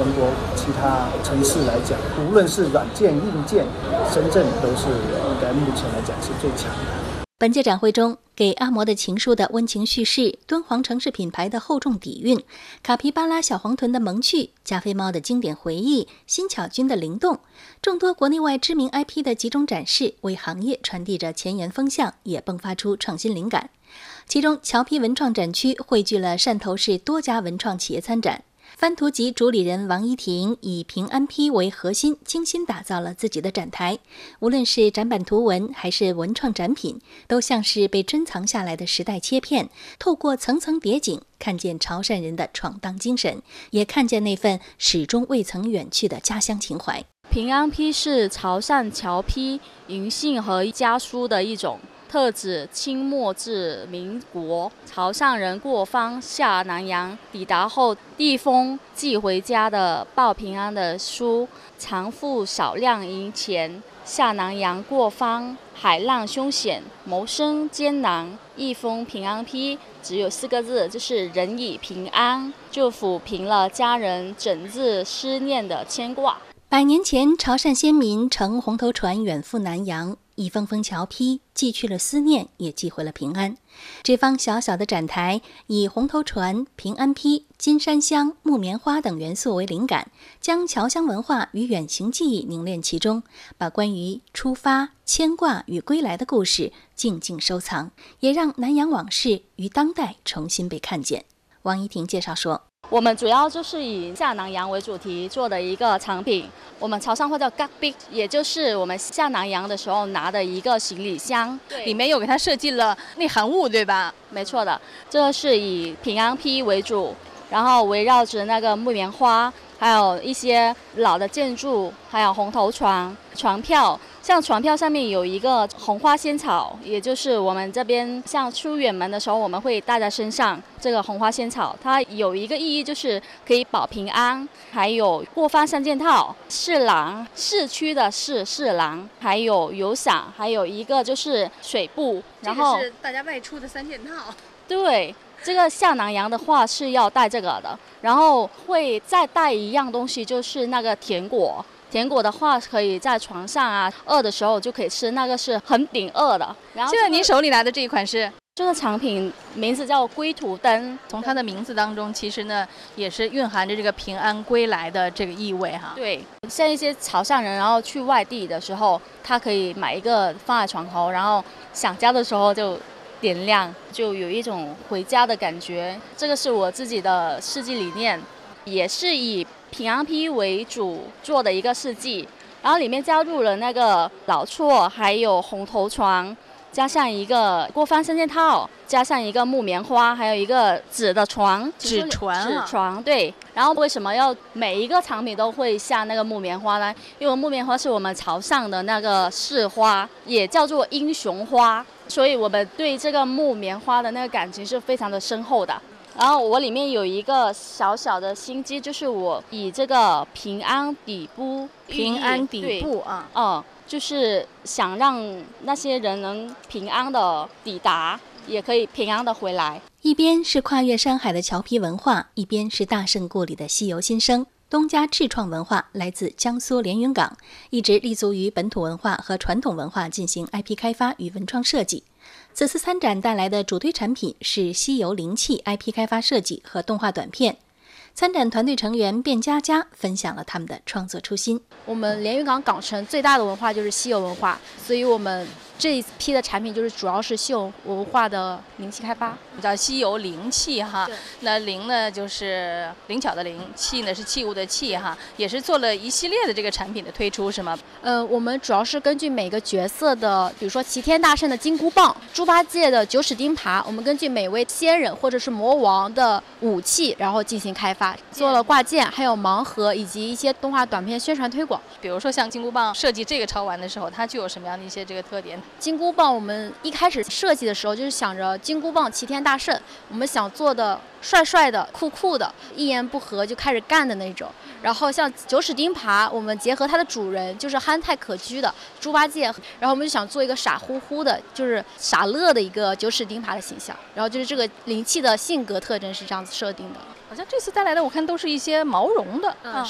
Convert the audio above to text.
全国其他城市来讲，无论是软件、硬件，深圳都是应该目前来讲是最强的。 本届展会中，给阿嬷的情书的温情叙事，敦煌城市品牌的厚重底蕴，卡皮巴拉小黄豚的萌趣，加菲猫的经典回忆，新巧君的灵动，众多国内外知名 IP 的集中展示，为行业传递着前沿风向，也迸发出创新灵感。其中，侨批文创展区汇聚了汕头市多家文创企业参展。番图集主理人王依婷以平安批为核心，精心打造了自己的展台。无论是展板图文还是文创展品，都像是被珍藏下来的时代切片，透过层层叠景，看见潮汕人的闯荡精神，也看见那份始终未曾远去的家乡情怀。 平安批是潮汕侨批银杏和家书的一种，特指清末至民国潮汕人过方下南洋抵达后递封寄回家的报平安的书，常附少量银钱。下南洋过方，海浪凶险，谋生艰难，一封平安批只有4个字，就是人已平安，就抚平了家人整日思念的牵挂。 100年前，潮汕先民乘红头船远赴南洋，一封封侨批寄去了思念，也寄回了平安。这方小小的展台，以红头船、平安批、金山香、木棉花等元素为灵感，将侨乡文化与远行记忆凝练其中，把关于出发、牵挂与归来的故事静静收藏，也让南洋往事于当代重新被看见。王依婷介绍说， 我们主要就是以下南洋为主题做的一个产品，我们潮汕话叫 gakbik， 也就是我们下南洋的时候拿的一个行李箱， 里面有给它设计了内含物，对吧？ 没错的，这是以平安批为主，然后围绕着那个木棉花，还有一些老的建筑，还有红头船、船票。像船票上面有一个红花仙草，也就是我们这边像出远门的时候我们会带在身上。这个红花仙草它有一个意义，就是可以保平安，还有过方3件套，市郎，市区的市郎，还有油伞，还有一个就是水布，然后这个是大家外出的3件套。 对，这个下南洋的话是要带这个的，然后会再带一样东西，就是那个甜果。甜果的话，可以在床上啊，饿的时候就可以吃，那个是很顶饿的。然后现在您手里拿的这一款是？ 这个产品名字叫归途灯， 从它的名字当中，其实呢也是蕴含着这个平安归来的这个意味哈。 对，像一些潮汕人，然后去外地的时候，他可以买一个放在床头，然后想家的时候就点亮，就有一种回家的感觉。这个是我自己的设计理念，也是以平安批为主做的一个设计，然后里面加入了那个老厝，还有红头床，加上一个过方3件套，加上一个木棉花，还有一个纸的床， 纸床对。然后为什么要每一个产品都会下那个木棉花呢？因为木棉花是我们潮汕的那个市花，也叫做英雄花，所以我们对这个木棉花的那个感情是非常的深厚的。然后我里面有一个小小的心机，就是我以这个平安底部啊，就是想让那些人能平安的抵达，也可以平安的回来。 一边是跨越山海的侨批文化，一边是大胜故里的西游新生。东家赤创文化来自江苏连云港，一直立足于本土文化和传统文化进行 IP 开发与文创设计。此次参展带来的主推产品是西游灵气 IP 开发设计和动画短片。参展团队成员卞佳佳分享了他们的创作初心。 我们连云港港城最大的文化就是西游文化，所以我们这一批的产品就是主要是西游文化的灵气开发， 叫西游灵气哈。那灵呢就是灵巧的灵，气呢是器物的器哈，也是做了一系列的这个产品的推出是吗？ 我们主要是根据每个角色的，比如说齐天大圣的金箍棒、猪八戒的九齿钉耙，我们根据每位仙人或者是魔王的武器，然后进行开发，做了挂件，还有盲盒以及一些动画短片宣传推广。 比如说像金箍棒设计这个潮玩的时候，它具有什么样的一些这个特点？ 金箍棒我们一开始设计的时候就是想着金箍棒齐天大圣，我们想做的帅帅的、酷酷的，一言不合就开始干的那种。然后像九齿钉耙，我们结合它的主人就是憨态可掬的猪八戒，然后我们就想做一个傻乎乎的，就是傻乐的一个九齿钉耙的形象。然后就是这个灵气的性格特征是这样子设定的。 好像这次带来的我看都是一些毛绒的，